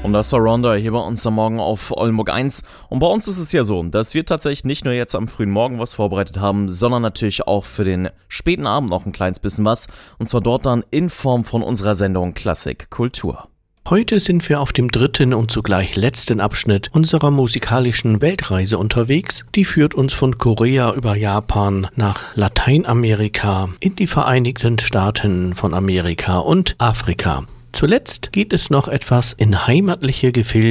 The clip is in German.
Und das war Ronda hier bei uns am Morgen auf Oldenburg 1. Und bei uns ist es ja so, dass wir tatsächlich nicht nur jetzt am frühen Morgen was vorbereitet haben, sondern natürlich auch für den späten Abend noch ein kleines bisschen was. Und zwar dort dann in Form von unserer Sendung Klassik Kultur. Heute sind wir auf dem dritten und zugleich letzten Abschnitt unserer musikalischen Weltreise unterwegs. Die führt uns von Korea über Japan nach Lateinamerika, in die Vereinigten Staaten von Amerika und Afrika. Zuletzt geht es noch etwas in heimatliche Gefilde